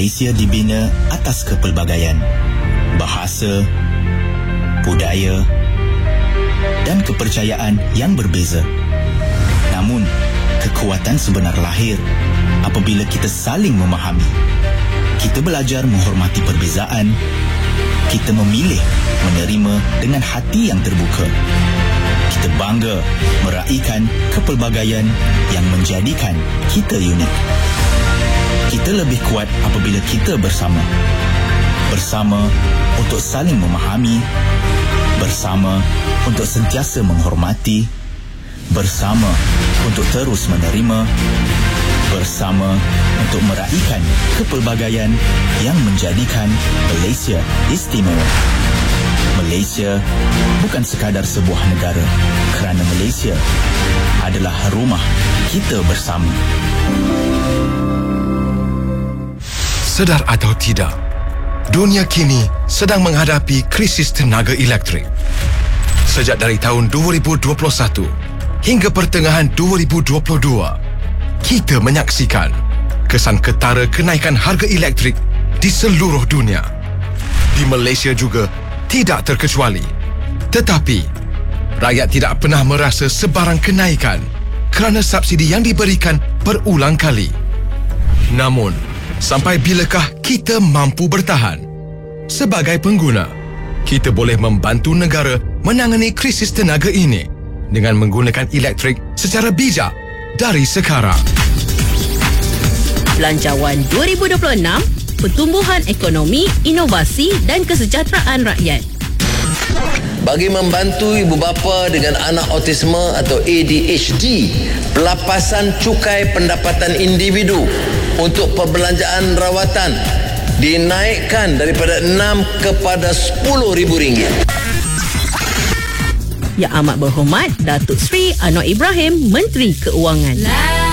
Malaysia dibina atas kepelbagaian, bahasa, budaya dan kepercayaan yang berbeza. Namun, kekuatan sebenar lahir apabila kita saling memahami. Kita belajar menghormati perbezaan. Kita memilih menerima dengan hati yang terbuka. Kita bangga meraihkan kepelbagaian yang menjadikan kita unik. Kita lebih kuat apabila kita bersama. Bersama untuk saling memahami. Bersama untuk sentiasa menghormati. Bersama untuk terus menerima. Bersama untuk meraihkan kepelbagaian yang menjadikan Malaysia istimewa. Malaysia bukan sekadar sebuah negara, kerana Malaysia adalah rumah kita bersama. Sedar atau tidak, dunia kini sedang menghadapi krisis tenaga elektrik. Sejak dari tahun 2021 hingga pertengahan 2022, kita menyaksikan kesan ketara kenaikan harga elektrik di seluruh dunia. Di Malaysia juga tidak terkecuali. Tetapi, rakyat tidak pernah merasa sebarang kenaikan kerana subsidi yang diberikan berulang kali. Namun, sampai bilakah kita mampu bertahan? Sebagai pengguna, kita boleh membantu negara menangani krisis tenaga ini dengan menggunakan elektrik secara bijak dari sekarang. Belanjawan 2026, pertumbuhan ekonomi, inovasi dan kesejahteraan rakyat. Bagi membantu ibu bapa dengan anak autisme atau ADHD, pelapasan cukai pendapatan individu untuk perbelanjaan rawatan dinaikkan daripada 6 kepada RM10,000. Yang amat berhormat Datuk Seri Anwar Ibrahim, Menteri Keuangan.